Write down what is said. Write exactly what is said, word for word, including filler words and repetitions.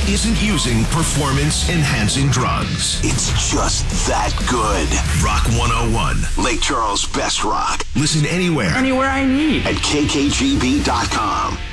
isn't using performance-enhancing drugs. It's just that good. Rock one oh one. Lake Charles' best rock. Listen anywhere. Anywhere I need. At K K G B dot com.